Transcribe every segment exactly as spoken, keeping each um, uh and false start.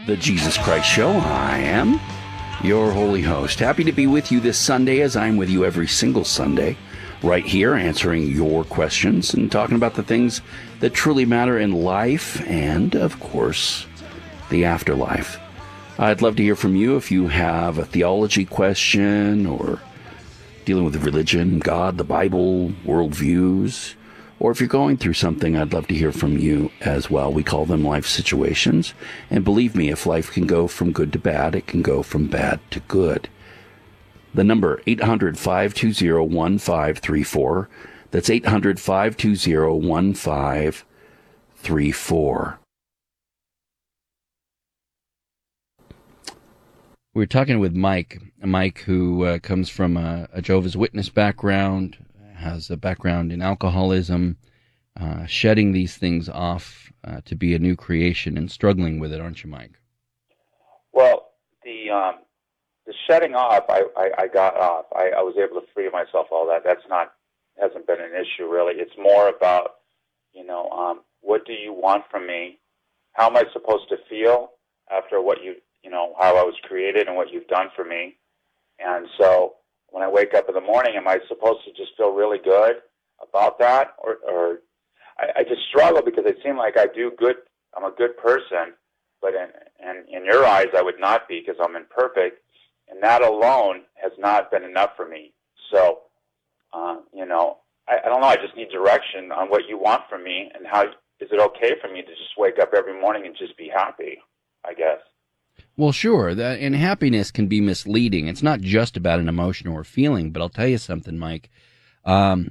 The Jesus Christ Show. I am your holy host. Happy to be with you this Sunday, as I'm with you every single Sunday, right here answering your questions and talking about the things that truly matter in life and, of course, the afterlife. I'd love to hear from you if you have a theology question or dealing with religion, God, the Bible, worldviews, or if you're going through something, I'd love to hear from you as well. We call them life situations. And believe me, if life can go from good to bad, it can go from bad to good. The number, eight hundred, five two zero, one five three four. That's eight hundred, five two zero, one five three four. We're talking with Mike, Mike who uh, comes from a, a Jehovah's Witness background, has a background in alcoholism, uh, shedding these things off uh, to be a new creation and struggling with it, aren't you, Mike? Well, the um, the shedding off, I, I, I got off. I, I was able to free myself all that. That's not, hasn't been an issue, really. It's more about, you know, um, what do you want from me? How am I supposed to feel after what you, you know, how I was created and what you've done for me? And so when I wake up in the morning, am I supposed to just feel really good about that? Or, or I, I just struggle because it seems like I do good, I'm a good person, but in, in, in your eyes I would not be because I'm imperfect, and that alone has not been enough for me. So, uh, you know, I, I don't know, I just need direction on what you want from me, and how is it okay for me to just wake up every morning and just be happy, I guess. Well, sure, that, and happiness can be misleading. It's not just about an emotion or a feeling, but I'll tell you something, Mike. Um,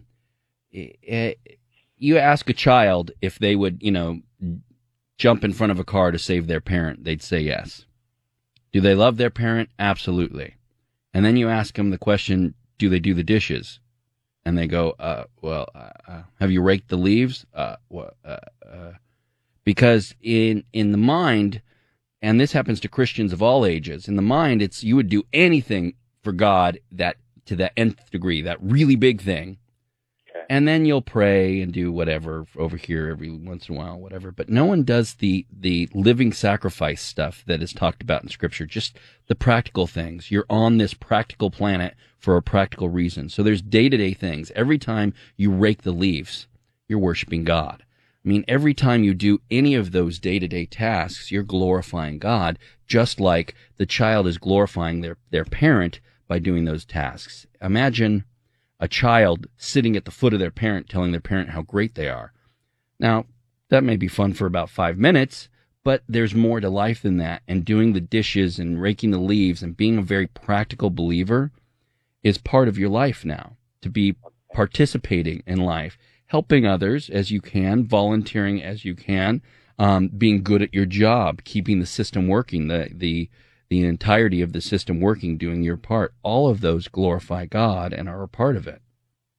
it, you ask a child if they would, you know, jump in front of a car to save their parent, they'd say yes. Do they love their parent? Absolutely. And then you ask them the question, do they do the dishes? And they go, uh, well, uh, have you raked the leaves? Uh, well, uh, uh, because in in the mind, and this happens to Christians of all ages, in the mind, it's you would do anything for God that to that nth degree, that really big thing. Okay. And then you'll pray and do whatever over here every once in a while, whatever. But no one does the, the living sacrifice stuff that is talked about in Scripture, just the practical things. You're on this practical planet for a practical reason. So there's day-to-day things. Every time you rake the leaves, you're worshiping God. I mean, every time you do any of those day-to-day tasks, you're glorifying God, just like the child is glorifying their, their parent by doing those tasks. Imagine a child sitting at the foot of their parent telling their parent how great they are. Now, that may be fun for about five minutes, but there's more to life than that, and doing the dishes and raking the leaves and being a very practical believer is part of your life now, to be participating in life. Helping others as you can, volunteering as you can, um, being good at your job, keeping the system working, the, the the entirety of the system working, doing your part. All of those glorify God and are a part of it.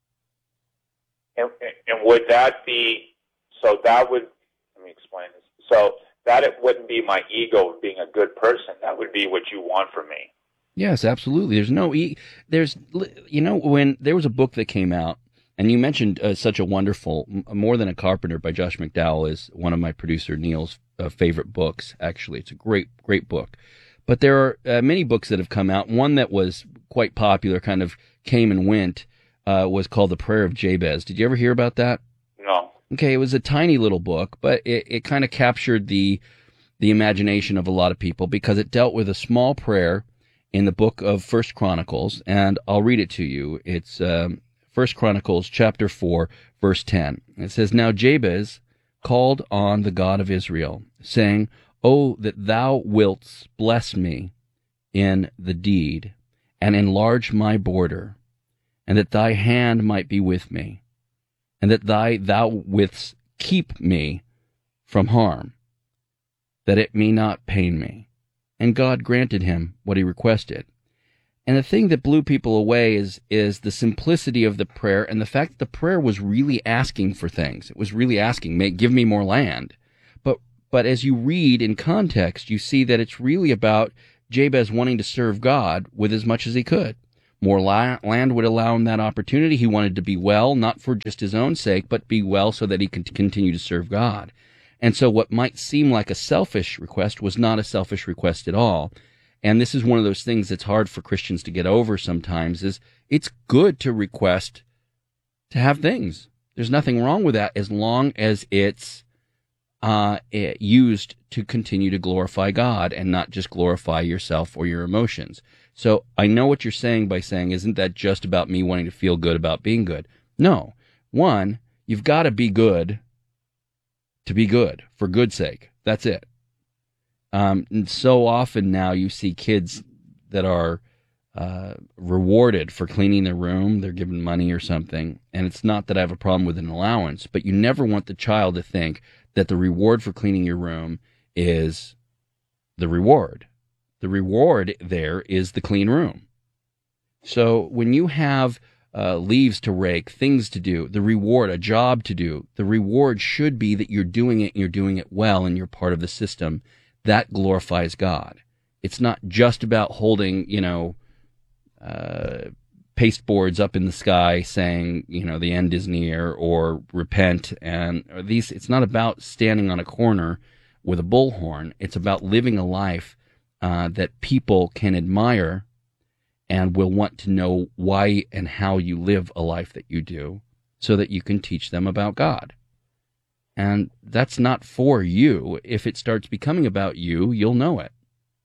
And, and would that be, so that would, let me explain this. So that it wouldn't be my ego of being a good person. That would be what you want from me. Yes, absolutely. There's no, e- there's, you know, when there was a book that came out, and you mentioned uh, such a wonderful, More Than a Carpenter by Josh McDowell is one of my producer Neil's uh, favorite books, actually. It's a great, great book. But there are uh, many books that have come out. One that was quite popular, kind of came and went, uh, was called The Prayer of Jabez. Did you ever hear about that? No. Okay, it was a tiny little book, but it, it kind of captured the the imagination of a lot of people because it dealt with a small prayer in the book of First Chronicles, and I'll read it to you. It's um, First Chronicles chapter four, verse ten. It says, "Now Jabez called on the God of Israel, saying, Oh, that thou wilt bless me in the deed, and enlarge my border, and that thy hand might be with me, and that thy thou wouldst keep me from harm, that it may not pain me." And God granted him what he requested. And the thing that blew people away is is the simplicity of the prayer and the fact that the prayer was really asking for things. It was really asking, May, give me more land. But but as you read in context, you see that it's really about Jabez wanting to serve God with as much as he could. More la- land would allow him that opportunity. He wanted to be well, not for just his own sake, but be well so that he could continue to serve God. And so what might seem like a selfish request was not a selfish request at all. And this is one of those things that's hard for Christians to get over sometimes, is it's good to request to have things. There's nothing wrong with that as long as it's uh, used to continue to glorify God and not just glorify yourself or your emotions. So I know what you're saying by saying, isn't that just about me wanting to feel good about being good? No. One, you've got to be good to be good, for good's sake. That's it. Um, and so often now you see kids that are uh, rewarded for cleaning their room. They're given money or something. And it's not that I have a problem with an allowance, but you never want the child to think that the reward for cleaning your room is the reward. The reward there is the clean room. So when you have uh, leaves to rake, things to do, the reward, a job to do, the reward should be that you're doing it and you're doing it well and you're part of the system. That glorifies God. It's not just about holding, you know, uh, pasteboards up in the sky saying, you know, the end is near, or repent. And or these, it's not about standing on a corner with a bullhorn. It's about living a life uh, that people can admire and will want to know why and how you live a life that you do, so that you can teach them about God. And that's not for you. If it starts becoming about you, you'll know it.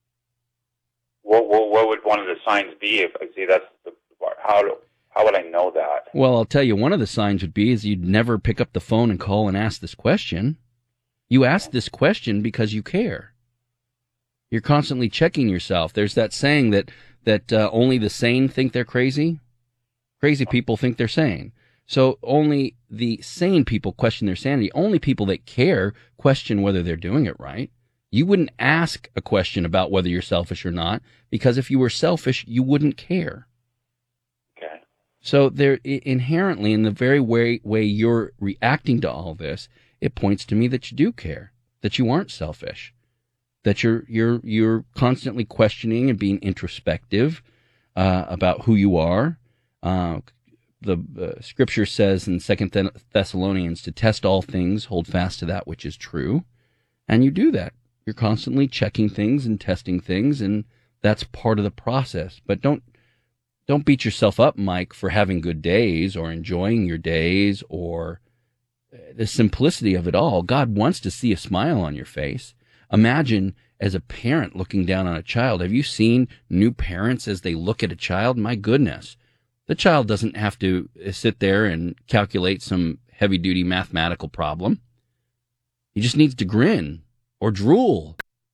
What, what, what would one of the signs be? If I see that's the how do, how would I know that? Well, I'll tell you, one of the signs would be is you'd never pick up the phone and call and ask this question. You ask this question because you care. You're constantly checking yourself. There's that saying that that uh, only the sane think they're crazy. Crazy people think they're sane. So only the sane people question their sanity. Only people that care question whether they're doing it right. You wouldn't ask a question about whether you're selfish or not, because if you were selfish, you wouldn't care. Okay. So there, inherently, in the very way, way you're reacting to all this, it points to me that you do care, that you aren't selfish, that you're you're you're constantly questioning and being introspective uh, about who you are. Uh, The uh, scripture says in Second Thessalonians to test all things, hold fast to that which is true. And you do that. You're constantly checking things and testing things, and that's part of the process. But don't don't beat yourself up, Mike, for having good days or enjoying your days or the simplicity of it all. God wants to see a smile on your face. Imagine as a parent looking down on a child. Have you seen new parents as they look at a child? My goodness. The child doesn't have to sit there and calculate some heavy-duty mathematical problem. He just needs to grin or drool,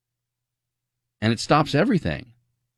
and it stops everything.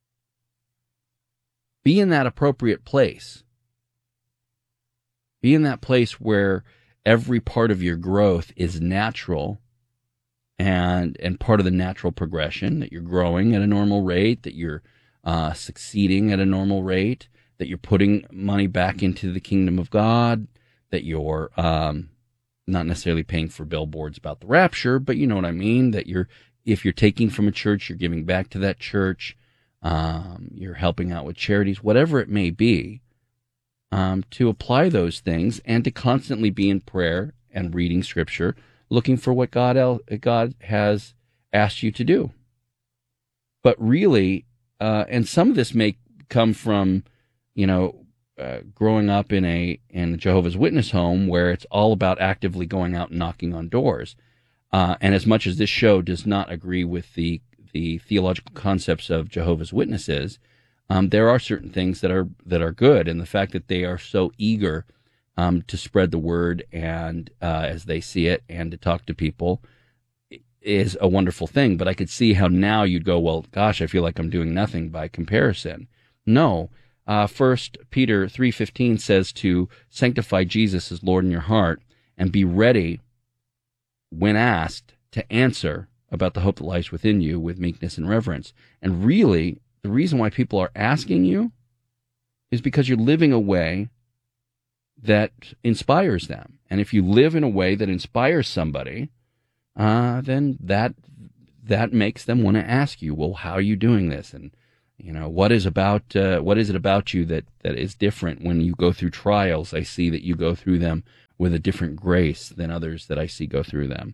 Be in that appropriate place. Be in that place where every part of your growth is natural and and part of the natural progression, that you're growing at a normal rate, that you're uh, succeeding at a normal rate, that you're putting money back into the kingdom of God, that you're um, not necessarily paying for billboards about the rapture, but you know what I mean, that you're, if you're taking from a church, you're giving back to that church, um, you're helping out with charities, whatever it may be, um, to apply those things and to constantly be in prayer and reading scripture, looking for what God el- God has asked you to do. But really, uh, and some of this may come from, you know, uh, growing up in a in a Jehovah's Witness home where it's all about actively going out and knocking on doors. Uh, and as much as this show does not agree with the the theological concepts of Jehovah's Witnesses, um, there are certain things that are that are good, and the fact that they are so eager um, to spread the word and uh, as they see it and to talk to people is a wonderful thing. But I could see how now you'd go, well, gosh, I feel like I'm doing nothing by comparison. No. Uh, First Peter three fifteen says to sanctify Jesus as Lord in your heart and be ready when asked to answer about the hope that lies within you with meekness and reverence. And really, the reason why people are asking you is because you're living a way that inspires them. And if you live in a way that inspires somebody, uh, then that that makes them want to ask you, well, how are you doing this? And you know, what is about uh, what is it about you that, that is different when you go through trials? I see that you go through them with a different grace than others that I see go through them.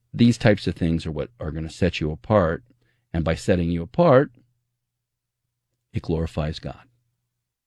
these types of things are what are going to set you apart. And by setting you apart, it glorifies God.